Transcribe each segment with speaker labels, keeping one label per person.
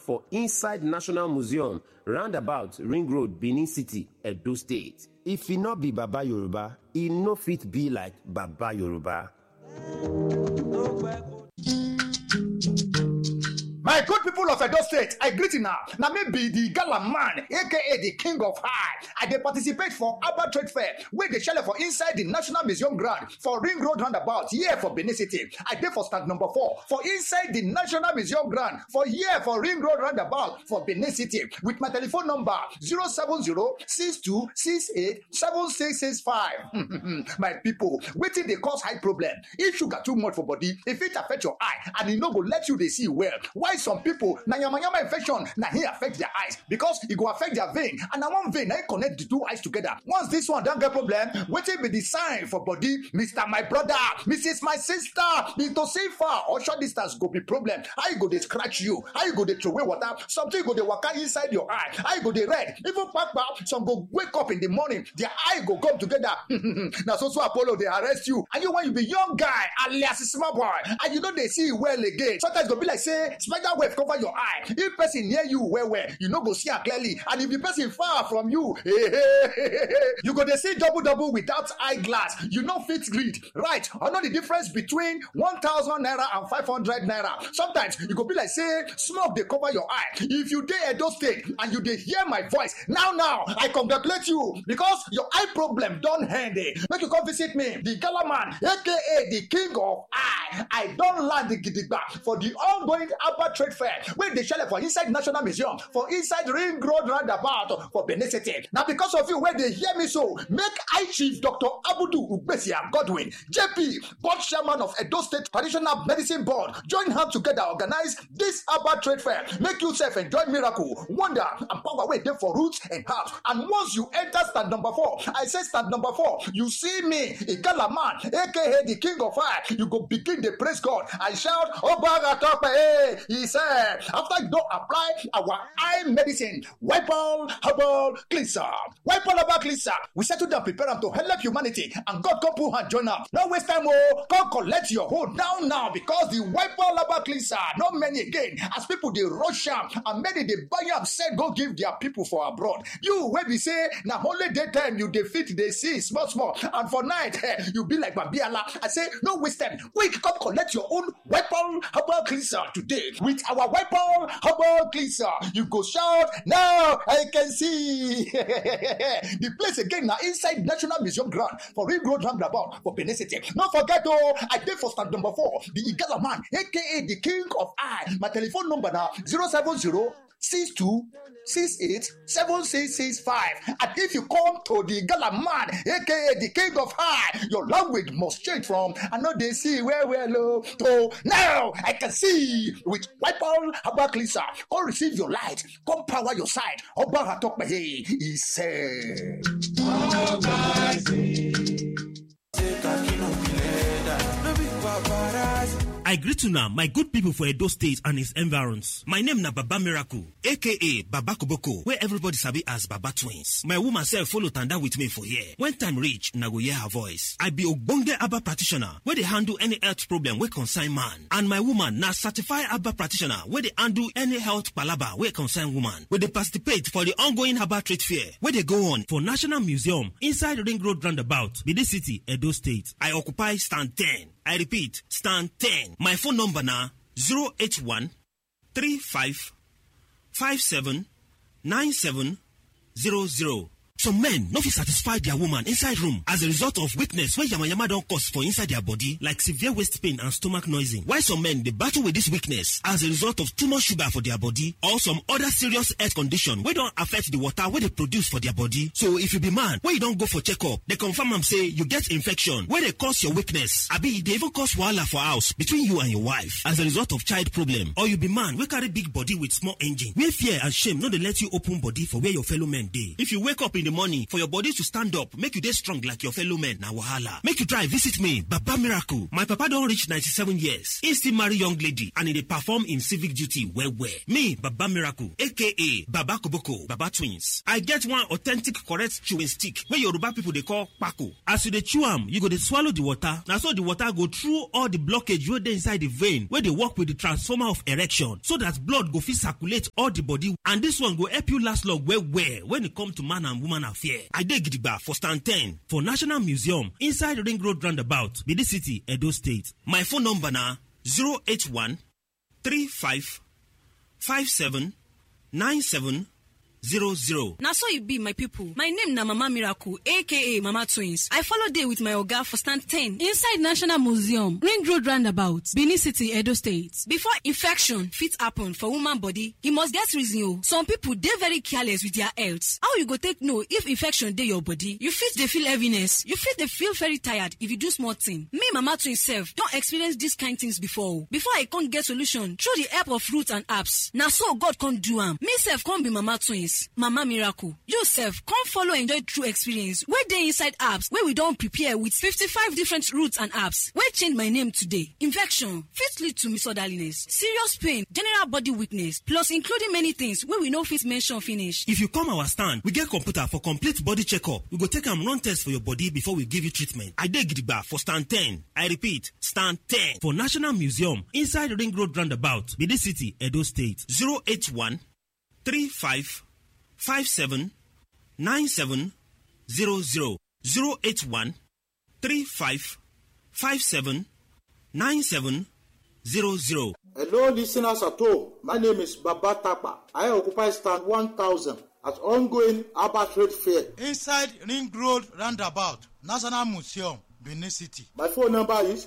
Speaker 1: for inside National Museum, roundabout Ring Road, Benin City, Edo State. If e no be Baba Yoruba, e no fit be like Baba Yoruba.
Speaker 2: My good people of Edo State, I greet you now. Now maybe the gala man, aka the king of high. I dey participate for Abba Trade Fair, where they shell for inside the National Museum ground for Ring Road roundabout, here for Benin City. I dey for stand number 4 for inside the National Museum ground for here for Ring Road roundabout for Benin City with my telephone number 070-6268-7665. My people, wetin dey cause high problem? If sugar too much for body, if it affect your eye and e no go let you dey see well. Why some people na yamayama infection na here affect their eyes because e go affect their vein and na one vein na connect the two eyes together. Once this one don get problem, wetin be the sign for body? Mr. My brother, Mrs. My sister, to see far or short distance go be problem. How you go dey scratch you? How you go dey throw away water? Something go dey waka inside your eye. How you go dey red? Even kpakpa, some go wake up in the morning, their eye go come together. Na so Apollo dey arrest you. And you when you be young guy alias small boy and you no dey see well again. Sometimes go be like say spider web cover your eye. If person near you well, you no go see am clearly. And if the person far from you, you go dey see double without eyeglass. You no fit read. Right? I know the difference between 1,000 naira and 500 naira. Sometimes you go be like say smoke dey cover your eye. If you dey Edo State and you dey hear my voice, now I congratulate you because your eye problem don end. Make you come visit me, the Gala man, aka the king of eye. I don land the gidigba for the ongoing Abba Trade Fair wey dey shele for inside National Museum for inside Ring Road roundabout for Benin City. Na because of you wey dey hear me so, make I Chief Dr. Abudu Ugbesia Godwin, JP, board chairman of Edo State Traditional Medicine Board, join hands together organize this Abba Trade Fair. Make you sef enjoy miracle, wonder and power wey dey for roots and herbs. And once you enter stand number 4, I say stand number 4, you see me, Igala man, aka the king of fire, you go begin dey praise God and shout, Obaga Tope, he said, after you don't apply our eye medicine, Wipol Herbal Cleanser. Wipol Herbal Cleanser, we settle down, prepare them to help humanity, and God come put hand join up. No waste time, come collect your hold down now because the Wipol Herbal Cleanser, not many again, as people they rush am and many they buy am, said go give their people for abroad. You where we say, now only daytime you defeat they see small, and for night you be like Babiala. I say, no waste time, quick, come collect your own Wipol Herbal Cleanser today. With our Wipol Herbal Cleanser, you go shout, now I can see. The place again now inside National Museum ground for Ring Road roundabout for Benin City. Don't forget, I did for stand number 4, the Igala man, aka the king of eye. My telephone number now 070-6268-7665. And if you come to the Gala man, aka the king of high, your language must change from I know they see where we're low to now I can see with Wipol Herbal Cleanser. Come receive your light, come power your side. Oba Atokpe, he said.
Speaker 3: I greet you now, my good people for Edo State and its environs. My name na Baba Miracle, aka Baba Koboko, where everybody sabi as Baba Twins. My woman self follow tanda with me for here. When time reach, na go hear her voice. I be ogbonge Abba practitioner, where they handle any health problem wey concern man. And my woman na certified Abba practitioner, where they handle any health palaba wey concern woman. Where they participate for the ongoing Abba Trade Fair, where they go on for National Museum, inside Ring Road roundabout, Benin City, Edo State. I occupy stand 10. I repeat, stand 10. My phone number now 081 35 57 97 00. Some men no fit satisfy their woman inside room as a result of weakness wey yamayama don cause for inside their body like severe waist pain and stomach noising. While some men dey battle with this weakness as a result of too much sugar for their body or some other serious health condition wey don affect the water wey dey produce for their body. So if you be man wey you don go for checkup, dey confirm am say you get infection wey dey cause your weakness, abi e dey even cause wahala for house between you and your wife as a result of child problem, or you be man wey carry big body with small engine wey fear and shame no dey let you open body for where your fellow men dey. If you wake up in the morning for your body to stand up, make you dey strong like your fellow men na wahala. Make you try visit me, Baba Miracle. My papa don reach 97 years. He still marry young lady and he dey perform in civic duty well. Me, Baba Miracle, aka Baba Koboko, Baba Twins. I get one authentic correct chewing stick wey Yoruba people dey call kpako. As you dey chew am, you go dey swallow the water. Na so the water go through all the blockage wey dey inside the vein wey dey work with the transformer of erection, so that blood go fit circulate all the body, and this one go help you last long well when it come to man and woman affair. I dey gidigba for stand 10 for National Museum inside Ring Road roundabout, Benin City, Edo State. My phone number na 081 35 57 97 00.
Speaker 4: Now so you be my people. My name na Mama Miracle, aka Mama Twins. I follow day with my oga for stand 10 inside National Museum, Ring Road roundabout, Benin City, Edo State. Before infection fit happen for woman body, e must get reason. Some people dey very careless with their health. How you go take know if infection dey your body? You fit dey feel heaviness. You fit dey feel very tired if you do small thing. Me, Mama Twins self don experience these kind things before. Before I can't get solution through the help of roots and herbs. Now so God can't do am. Me self can't be Mama Twins. Mama Miracle. You self come follow enjoy true experience where they inside apps where we don't prepare with 55 different roots and apps where change my name today. Infection fit lead to misorderliness, serious pain, general body weakness, plus including many things where we no fit mention finish.
Speaker 3: If you come our stand, we get computer for complete body checkup. We go take am run test for your body before we give you treatment. I dey gidigba for stand 10. I repeat, stand 10 for National Museum inside Ring Road roundabout, Benin City, Edo State. 081 35 57 97 00. 081 35 57 97 00.
Speaker 5: Hello, listeners at home. My name is Baba Tapa. I occupy stand 1000 at ongoing Abba Trade Fair
Speaker 6: inside Ring Road roundabout, National Museum, Benin City.
Speaker 5: My phone number is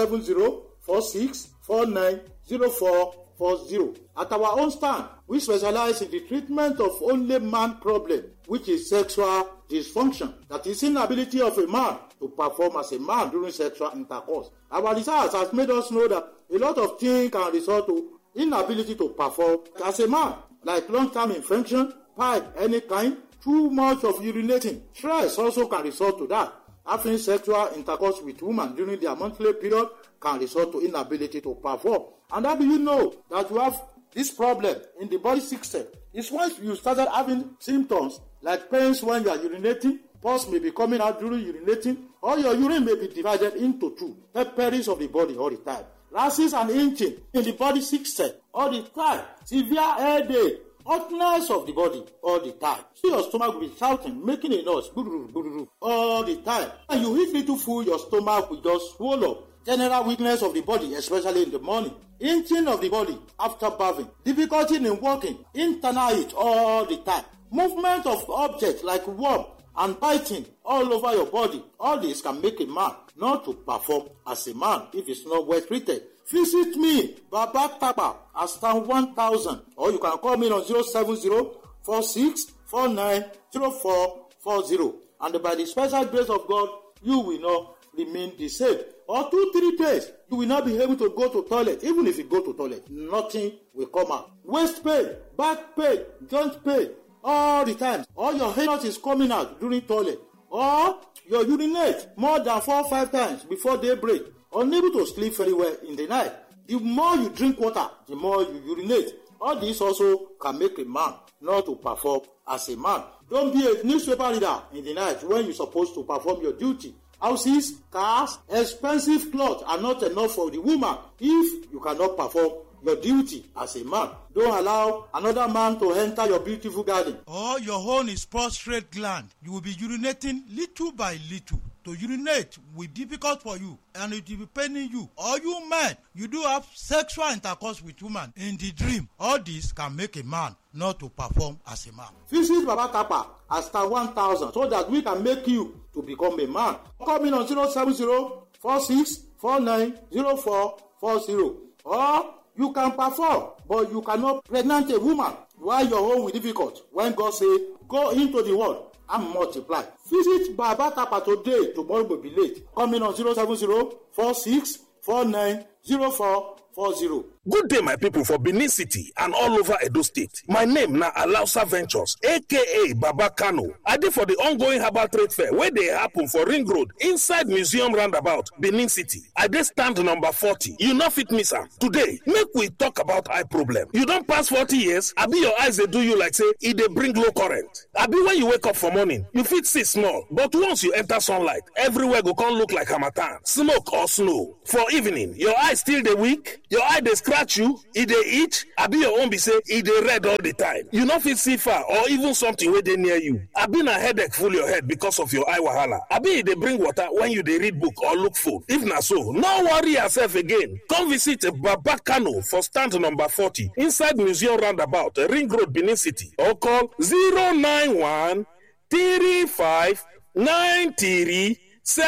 Speaker 5: 070-4649-0440. At our own stand, we specialize in the treatment of only man problem, which is sexual dysfunction. That is inability of a man to perform as a man during sexual intercourse. Our research has made us know that a lot of things can result to inability to perform as a man, like long-term infection, pipe any kind, too much of urinating. Stress also can result to that. Having sexual intercourse with women during their monthly period can result to inability to perform. And how do you know that you have this problem in the body system? It's once you started having symptoms like pains when you are urinating, pus may be coming out during urinating, or your urine may be divided into two, periods of the body all the time. Rashes and itching in the body system all the time. Severe headache, hotness of the body all the time. See your stomach will be shouting, making a noise all the time. And you eat little food, your stomach will just swallow. General weakness of the body, especially in the morning. Itching of the body after bathing. Difficulty in walking. Internal heat all the time. Movement of objects like worm and biting all over your body. All this can make a man not to perform as a man if it's not well treated. Visit me, Baba Tapa, at stand 1000, or you can call me on 070-4649-0440. And by the special grace of God, you will not remain the same. Or 2-3 days, you will not be able to go to toilet. Even if you go to toilet, nothing will come out. Waist pain, back pain, joint pain, all the time. Or your anus is coming out during toilet. Or you urinate more than 4 or 5 times before daybreak. Unable to sleep very well in the night. The more you drink water, the more you urinate. All this also can make a man not to perform as a man. Don't be a newspaper reader in the night when you're supposed to perform your duty. Houses, cars, expensive clothes are not enough for the woman if you cannot perform your duty as a man. Don't allow another man to enter your beautiful garden.
Speaker 6: Or your own is prostate gland. You will be urinating little by little. To urinate will be difficult for you and it will be paining you. Or you men, you do have sexual intercourse with women in the dream. All this can make a man not to perform as a man.
Speaker 5: Visit Baba Tapa at star 1000 so that we can make you to become a man. Call me on 070-4649-0440. Or you can perform, but you cannot pregnant a woman while your home will be difficult. When God say, go into the world and multiply. Visit Baba Tapa today. Tomorrow will be late. Come in on 070-4649-0440.
Speaker 7: Good day, my people for Benin City and all over Edo State. My name na Alausa Ventures, aka Baba Kano. I dey for the ongoing herbal trade fair wey dey happen for Ring Road inside Museum Roundabout, Benin City. I dey stand number 40. You no fit miss am. Today, make we talk about eye problem. You don pass 40 years, abi your eyes dey do you like say e dey bring low current. Abi when you wake up for morning, you fit see small, but once you enter sunlight, everywhere go come look like harmattan, smoke or snow. For evening, your eye still dey weak, your eye dey scratch you, e dey itch, abi your own be say e dey red all the time. You no fit see far or even something wey dey near you. Abi na headache full your head because of your eye wahala. Abi e dey bring water when you dey read book or look phone. If na so, no worry yourself again. Come visit Baba Kano for stand number 40 inside Museum Roundabout, Ring Road, Benin City, or call 091 35 93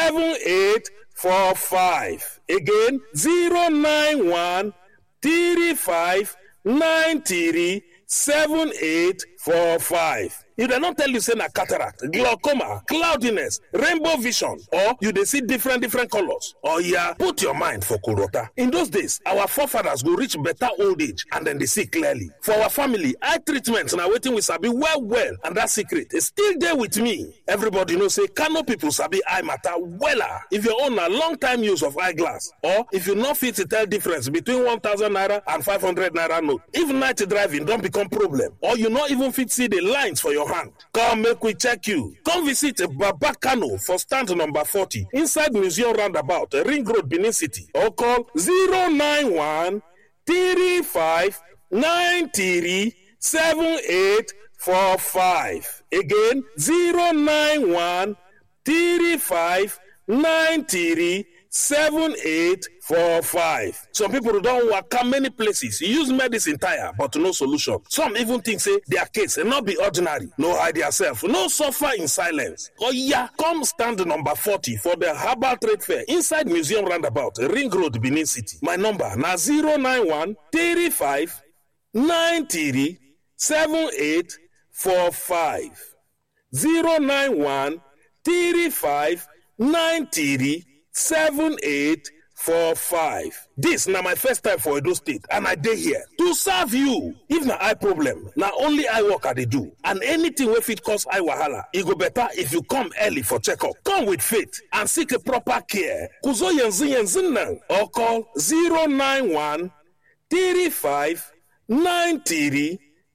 Speaker 7: 7845. Again, 091 35 93 7845. If dem no tell you say na cataract, glaucoma, cloudiness, rainbow vision, or you dey see different colors, oya, put your mind for Kurota. In those days, our forefathers go reach better old age and then they see clearly. For our family, eye treatment na wetin we sabi well, and that secret is still there with me. Everybody know say Kano people sabi eye matter wella. If your own na long time use of eyeglass, or if you no fit tell difference between 1,000 naira and 500 naira note, if night driving don become problem, or you no even fit see the lines for your hand, come make we check you. Come visit Baba Kano for stand number 40 inside Museum Roundabout, Ring Road, Benin City, or call 091 35 93 7845. Again, 091 35 93 7845. Some people don't waka many places, use medicine tire, but no solution. Some even think say their case not be ordinary. No hide yourself, no suffer in silence. Oh yeah, come stand number 40 for the herbal trade fair inside Museum Roundabout, Ring Road, Benin City. My number na 091 35 93 7845. 091 35 93 7845. This na my first time for Edo State, and I dey here to serve you. If na eye problem, na only eye work I dey do, and anything wey fit cause eye wahala, e go better if you come early for checkup. Come with faith and seek a proper care. Kuzo yenzi nang, or call 091 35 93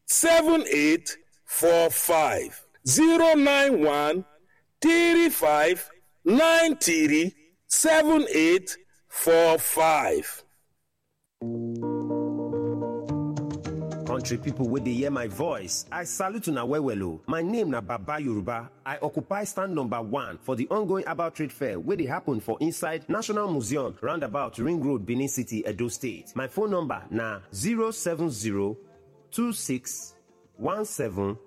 Speaker 7: 7845. 091 35 93 7845.
Speaker 1: Country people wey dey hear my voice, I salute una well o. My name na Baba Yoruba. I occupy stand number 1 for the ongoing herbal trade fair wey dey happen for inside National Museum, roundabout Ring Road, Benin City, Edo State. My phone number na 070 26 17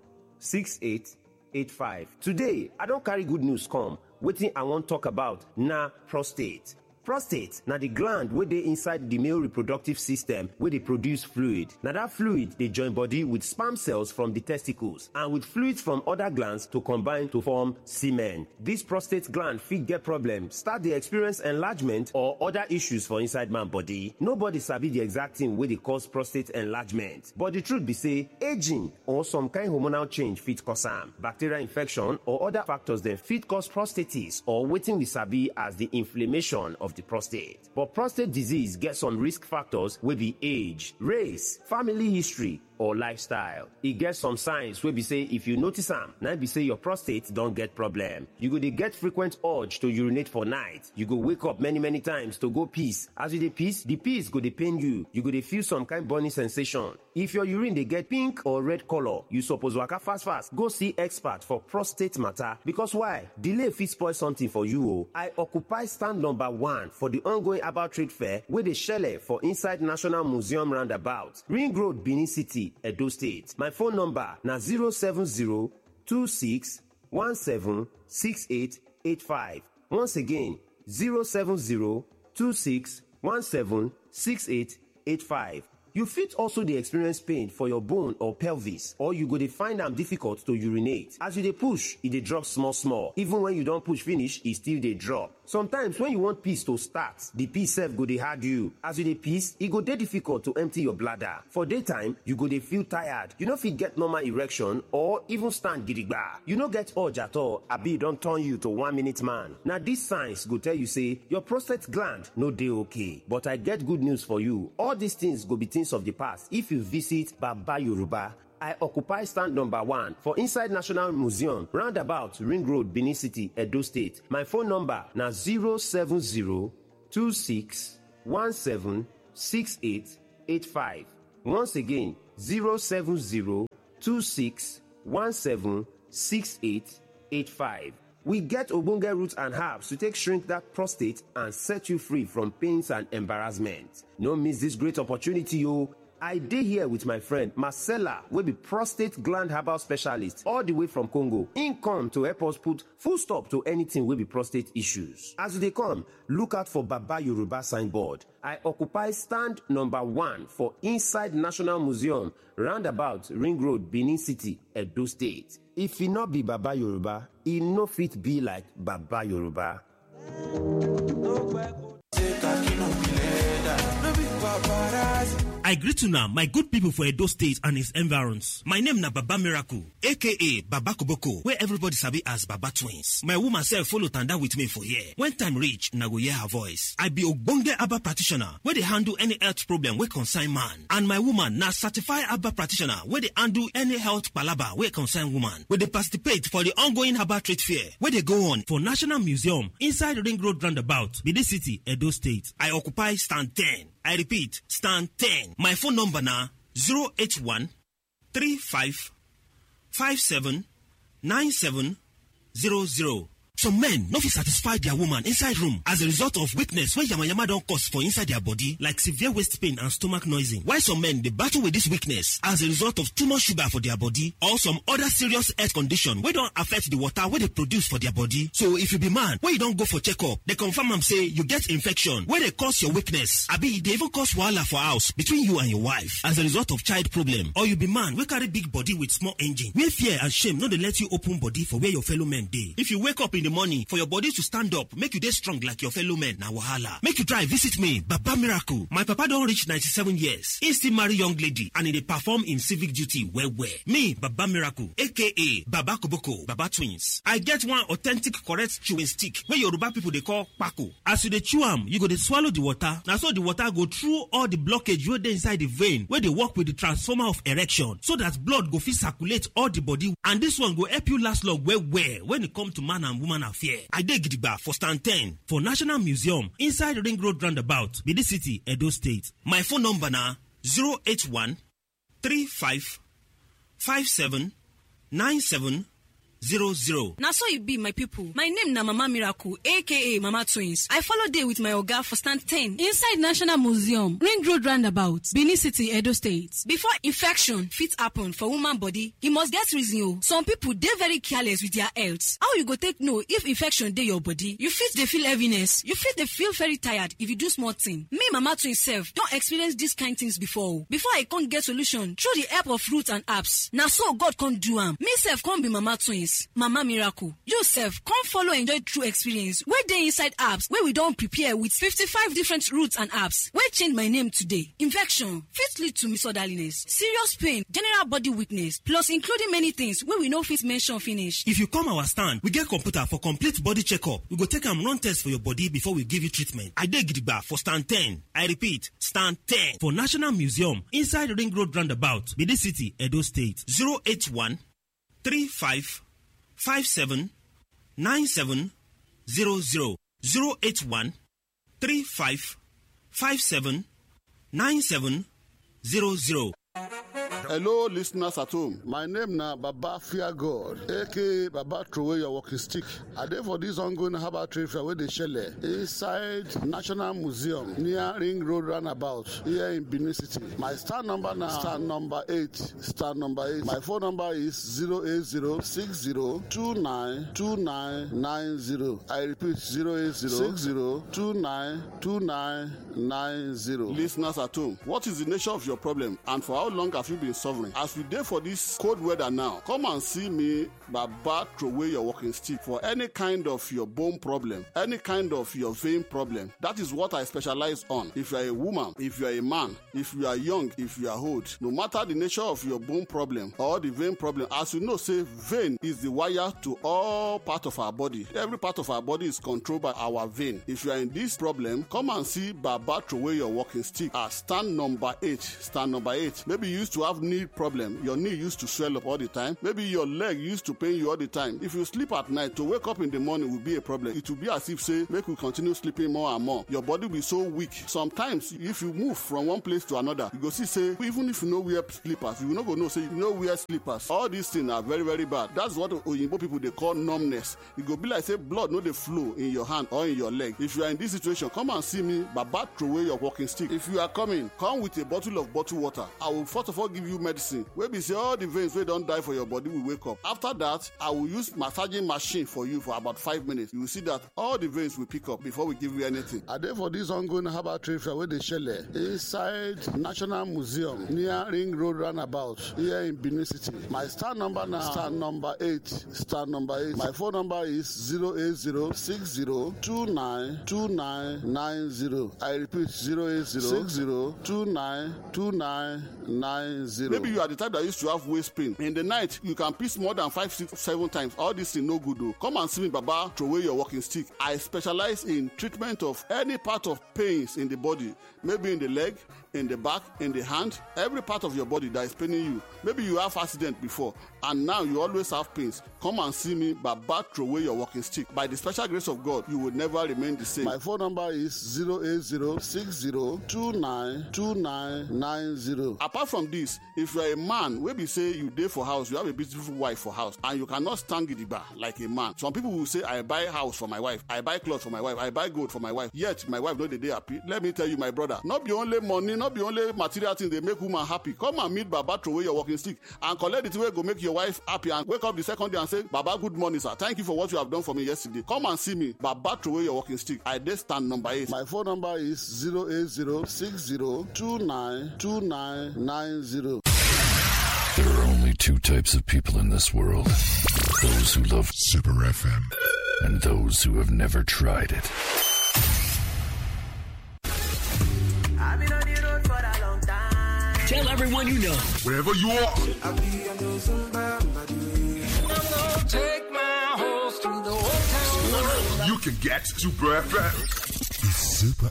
Speaker 1: 6885. Today, I don carry good news come. Wetin I wan talk about na prostate. Prostate na the gland wey dey inside the male reproductive system wey dey produce fluid. Na that fluid dey join body with sperm cells from the testicles and with fluids from other glands to combine to form semen. This prostate gland fit get problem, start dey experience enlargement or other issues for inside man body. Nobody sabi the exact thing wey dey cause prostate enlargement, but the truth be say aging or some kind hormonal change fit cause am. Bacterial infection or other factors dem fit cause prostatitis, or wetin we sabi as the inflammation of the prostate. But prostate disease get some risk factors wey be age, race, family history, or lifestyle. E get some signs wey be say if you notice am, na be say your prostate don get problem. You go dey get frequent urge to urinate for night. You go wake up many times to go piss. As you dey piss, the piss go dey pain you. You go dey feel some kind burning sensation. If your urine dey get pink or red color, you suppose waka fast go see expert for prostate matter, because why? Delay fit spoil something for you o. I occupy stand number 1 for the ongoing herbal trade fair wey dey shele for inside National Museum roundabout, Ring Road, Benin City, Edo State. My phone number na 070 26 17 6885. Once again, 070 26 17 6885. You fit also dey experience pain for your bone or pelvis, or you go dey find am difficult to urinate. As you dey push, e dey drop small. Even when you don push finish, e still dey drop. Sometimes when you want piss to start, the piss sef go dey hard you. As you dey piss, e go dey difficult to empty your bladder. For daytime, you go dey feel tired. You no fit get normal erection or even stand gidigba. You no get urge at all, abi e don turn you to 1-minute man. Na these signs go tell you say your prostate gland no dey okay. But I get good news for you. All these things go be things of the past if you visit Baba Yoruba. I occupy stand number 1 for inside National Museum, roundabout Ring Road, Benin City, Edo State. My phone number na 070-2617-6885. Once again, 070-2617-6885. We get ogbonge roots and herbs to take shrink that prostate and set you free from pains and embarrassment. No miss this great opportunity, o. I dey here with my friend Marcella, wey be prostate gland herbal specialist all the way from Congo. Im come to help us put full stop to anything wey be prostate issues. As you dey come, look out for Baba Yoruba signboard. I occupy stand number 1 for inside National Museum, roundabout Ring Road, Benin City, Edo State. If e no be Baba Yoruba, e no fit be like Baba Yoruba.
Speaker 3: I greet you now, my good people for Edo State and its environs. My name na Baba Miracle, aka Baba Koboko, where everybody sabi as Baba Twins. My woman self follow tanda with me for here. When time reach, na go hear her voice. I be ogbonge Abba practitioner, where they handle any health problem wey concern man. And my woman na certified Abba practitioner, where they handle any health palaba wey concern woman. Where they participate for the ongoing Abba trade fair, where they go on for National Museum, inside Ring Road roundabout, Benin City, Edo State. I occupy stand 10. I repeat, stand 10. My phone number na 081 35 57 97 00. Some men no fit satisfy their woman inside room as a result of weakness wey yamayama don cause for inside their body, like severe waist pain and stomach noising. While some men dey battle with this weakness as a result of too much sugar for their body or some other serious health condition wey don affect the water wey dey produce for their body. So if you be man wey you don go for checkup, dey confirm am say you get infection wey dey cause your weakness, abi e dey even cause wahala for house between you and your wife as a result of child problem. Or you be man wey carry big body with small engine, where fear and shame no dey let you open body for where your fellow men dey. If you wake up in the morning for your body to stand up, make you dey strong like your fellow men, na wahala. Make you try visit me, Baba Miracle. My papa don reach 97 years. He still marry young lady and he dey perform in civic duty well. Me, Baba Miracle, aka Baba Koboko, Baba Twins. I get one authentic correct chewing stick wey Yoruba people dey call kpako. As you dey chew am, you go dey swallow the water. Na so the water go through all the blockage wey dey inside the vein wey dey work with the transformer of erection, so that blood go fit circulate all the body, and this one go help you last long well when it come to man and woman affair. I dey gidigba for stand 10 for National Museum inside Ring Road roundabout, Benin City, Edo State. My phone number na 081 35 57 97 00.
Speaker 4: Now so you be my people. My name na Mama Miracle, aka Mama Twins. I follow day with my oga for stand 10 inside National Museum, Ring Road roundabout, Benin City, Edo State. Before infection fit happen for woman body, e must get reason o. Some people dey very careless with their health. How you go take know if infection dey your body? You fit dey feel heaviness. You fit dey feel very tired if you do small thing. Me, Mama Twins self don experience these kind things before. Before I can't get solution through the help of roots and herbs. Now so God can't do am. Me self can't be Mama Twins. Mama Miracle. You self come follow enjoy true experience where they inside apps where we don't prepare with 55 different roots and apps where change my name today. Infection fit lead to misorderliness, serious pain, general body weakness, plus including many things where we no fit mention finish.
Speaker 3: If you come our stand, we get computer for complete body checkup. We go take am run test for your body before we give you treatment. I dey gidigba for stand 10. I repeat, stand 10 for National Museum inside Ring Road roundabout, Benin City, Edo State. 081 35 57 97 00. 081 35 57 97 00.
Speaker 8: Hello, listeners at home. My name na Baba Fear God, aka Baba Throway Your Walking Stick. I dey for this ongoing herbal trade fair wey dey shele inside National Museum near Ring Road roundabout here in Benin City. My stand number na stand number 8. Stand number 8. My phone number is 08060292990. I repeat 08060292990. Listeners at home, what is the nature of your problem and for how long have you been suffering. As we dey for this cold weather now, come and see me, Baba Throway Your Walking Stick, for any kind of your bone problem, any kind of your vein problem. That is what I specialize on. If you are a woman, if you are a man, if you are young, if you are old, no matter the nature of your bone problem or the vein problem, as you know, say vein is the wire to all part of our body. Every part of our body is controlled by our vein. If you are in this problem, come and see Baba Throway Your Walking Stick at stand number 8. Stand number 8. Maybe you used to have knee problem. Your knee used to swell up all the time. Maybe your leg used to pain you all the time. If you sleep at night, to wake up in the morning will be a problem. It will be as if, say, make we continue sleeping more and more. Your body will be so weak. Sometimes, if you move from one place to another, you go see, say, even if you know wear slippers, you no go know, say, you know wear slippers. All these things are very, very bad. That's what Oyinbo people, they call numbness. It go be like, say, blood no dey flow in your hand or in your leg. If you are in this situation, come and see me, Baba Throway Your Walking Stick. If you are coming, come with a bottle of bottled water. I will first of all give you medicine. Where be say all the veins wey don die for your body will wake up. After that, I will use massaging machine for you for about 5 minutes. You will see that all the veins will pick up before we give you anything.
Speaker 2: I dey for this ongoing herbal trade fair wey dey shele inside National Museum near Ring Road roundabout here in Benin City. My stand number now, stand number 8. Stand number 8. My phone number is 08060292990. I repeat, 08060292990.
Speaker 8: Maybe you are the type that used to have waist pain. In the night, you can piss more than 5, 6, 7 times. All this is no good though. Come and see me, Baba Throway Your Walking Stick. I specialize in treatment of any part of pains in the body. Maybe in the leg, in the back, in the hand, every part of your body that is paining you. Maybe you have accident before and now you always have pains. Come and see me, Baba Throway Your Walking Stick. By the special grace of God, you will never remain the same.
Speaker 2: My phone number is 08060292990.
Speaker 8: Apart from this, if you are a man, maybe say you dey for house, you have a beautiful wife for house, and you cannot stand gidigba like a man. Some people will say, I buy house for my wife, I buy clothes for my wife, I buy gold for my wife, yet my wife no dey happy. Let me tell you, my brother, not be only money, not be only material things they make woman happy. Come and meet Baba Throway Your Walking Stick and collect the thing wey go make your wife happy and wake up the second day and say, Baba, good morning, sir. Thank you for what you have done for me yesterday. Come and see me, Baba Throway Your Walking Stick. I dey stand number 8.
Speaker 2: My phone number is 08060292990.
Speaker 9: There are only 2 types of people in this world. Those who love Super FM and those who have never tried it.
Speaker 10: I've been on the road for a long time.
Speaker 11: Tell everyone you know.
Speaker 12: Wherever you are.
Speaker 10: I'll be on your Zumba, I'm gonna take my horse through the old town.
Speaker 12: You can get Super FM. It's Super